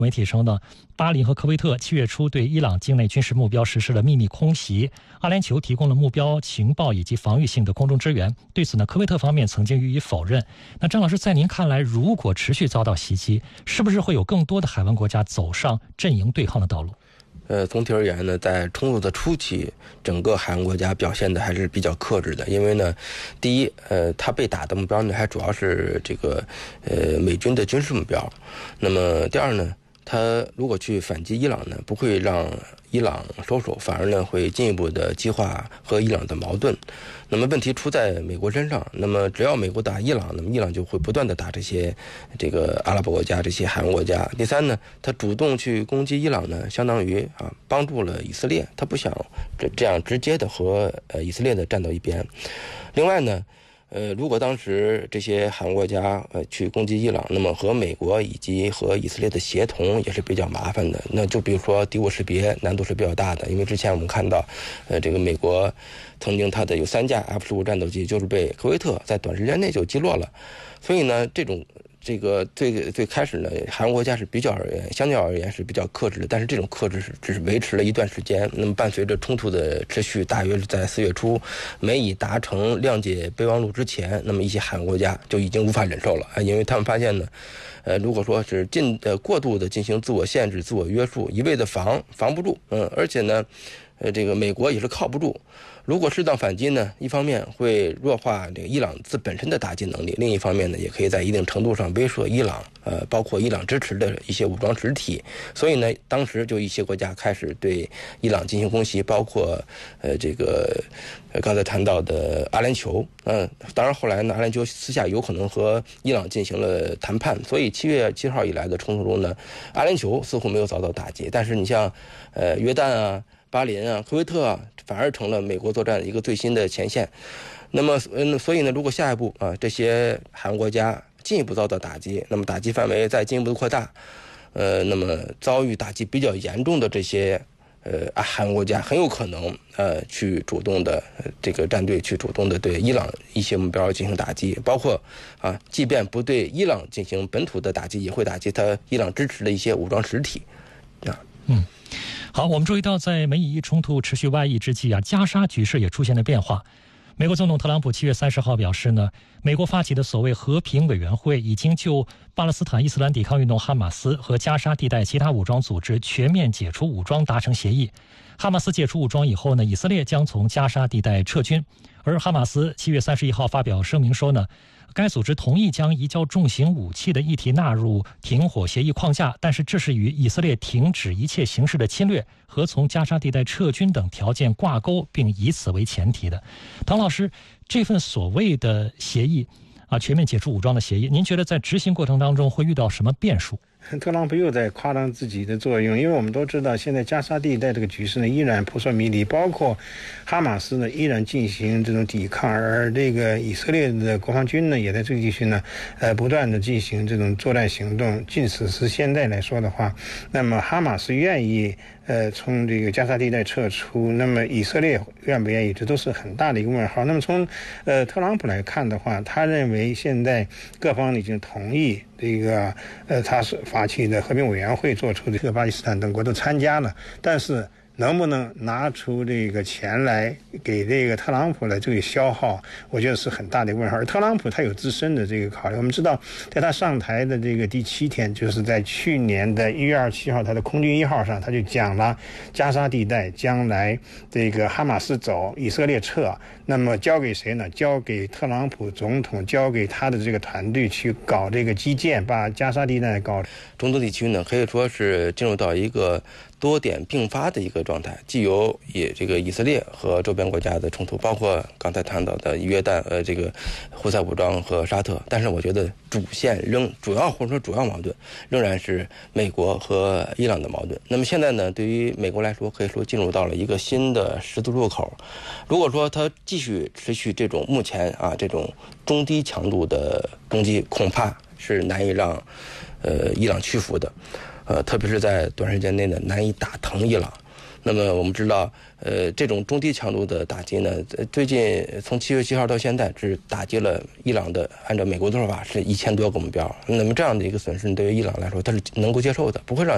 媒体称呢，巴林和科威特7月初对伊朗境内军事目标实施了秘密空袭，阿联酋提供了目标情报以及防御性的空中支援。对此呢，科威特方面曾经予以否认。那张老师，在您看来，如果持续遭到袭击，是不是会有更多的海湾国家走上阵营对抗的道路？ 总体而言呢，在冲突的初期，整个海湾国家表现的还是比较克制的，因为呢，第一，它被打的目标呢，还主要是这个美军的军事目标。那么第二呢，它如果去反击伊朗呢，不会让伊朗收手，反而呢会进一步的激化和伊朗的矛盾。那么问题出在美国身上，那么只要美国打伊朗，那么伊朗就会不断的打这个阿拉伯国家、这些海湾国家。第三呢，他主动去攻击伊朗呢，相当于帮助了以色列，他不想这样直接的和以色列的站到一边。另外呢，如果当时这些海湾国家去攻击伊朗，那么和美国以及和以色列的协同也是比较麻烦的。那就比如说敌我识别难度是比较大的，因为之前我们看到，这个美国曾经它的有3架 F-15战斗机就是被科威特在短时间内就击落了。所以呢，这个最开始呢，海湾国家是相较而言是比较克制的，但是这种克制只是维持了一段时间。那么伴随着冲突的持续，大约是在4月初，美以达成谅解备忘录之前，那么一些海湾国家就已经无法忍受了，因为他们发现呢，如果说是过度的进行自我限制、自我约束，一味的防不住，而且呢，这个美国也是靠不住。如果适当反击呢，一方面会弱化这个伊朗本身的打击能力，另一方面呢，也可以在一定程度上威慑伊朗，包括伊朗支持的一些武装实体。所以呢，当时就一些国家开始对伊朗进行攻击，包括这个刚才谈到的阿联酋。当然后来呢，阿联酋私下有可能和伊朗进行了谈判。所以7月7号以来的冲突中呢，阿联酋似乎没有遭到打击，但是你像约旦啊、巴林啊、科威特啊，反而成了美国作战一个最新的前线。那么所以呢，如果下一步这些海湾国家进一步遭到打击，那么打击范围再进一步扩大，那么遭遇打击比较严重的这些海湾国家很有可能去主动的这个战队去主动的对伊朗一些目标进行打击，包括即便不对伊朗进行本土的打击，也会打击他伊朗支持的一些武装实体。 好，我们注意到，在美以冲突持续外溢之际加沙局势也出现了变化。美国总统特朗普7月30号表示呢，美国发起的所谓和平委员会已经就巴勒斯坦伊斯兰抵抗运动哈马斯和加沙地带其他武装组织全面解除武装达成协议。哈马斯解除武装以后呢，以色列将从加沙地带撤军。而哈马斯7月31号发表声明说呢，该组织同意将移交重型武器的议题纳入停火协议框架，但是这是与以色列停止一切形式的侵略和从加沙地带撤军等条件挂钩，并以此为前提的。唐老师，这份所谓的协议全面解除武装的协议，您觉得在执行过程当中会遇到什么变数？ 特朗普又在夸张自己的作用，因为我们都知道，现在加沙地带这个局势呢依然扑朔迷离，包括哈马斯呢依然进行这种抵抗，而这个以色列的国防军呢也在这个地区呢不断的进行这种作战行动。据此时现在来说的话，那么哈马斯愿意从这个加沙地带撤出，那么以色列愿不愿意，这都是很大的一个问号。那么从特朗普来看的话，他认为现在各方已经同意这个他是发起的和平委员会做出的，这个巴基斯坦等国都参加了，但是能不能拿出这个钱来给这个特朗普的这个消耗，我觉得是很大的问号。而特朗普他有自身的这个考虑，我们知道在他上台的这个第7天，就是在去年的1月27号他的空军1号上，他就讲了加沙地带将来这个哈马斯走，以色列撤，那么交给谁呢？交给特朗普总统，交给他的这个团队去搞这个基建，把加沙地带搞。 中东地区呢，可以说是进入到一个多点并发的一个状态，既有这个以色列和周边国家的冲突，包括刚才谈到的约旦这个胡塞武装和沙特，但是我觉得主要矛盾仍然是美国和伊朗的矛盾。那么现在呢，对于美国来说，可以说进入到了一个新的十字路口。如果说它继续持续这种目前这种中低强度的攻击，恐怕是难以让伊朗屈服的。特别是在短时间内呢，难以打疼伊朗。那么我们知道，这种中低强度的打击呢，最近从7月7号到现在，只打击了伊朗的，按照美国的说法是1000多个目标。那么这样的一个损失，对于伊朗来说，它是能够接受的，不会让